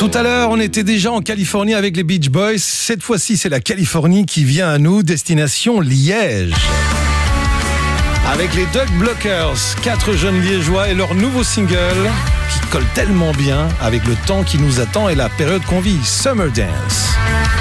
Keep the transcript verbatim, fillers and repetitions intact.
Tout à l'heure, on était déjà en Californie avec les Beach Boys. Cette fois-ci, c'est la Californie qui vient à nous, destination Liège. Avec les Doug Blockers, quatre jeunes liégeois et leur nouveau single qui colle tellement bien avec le temps qui nous attend et la période qu'on vit, Summer Dance.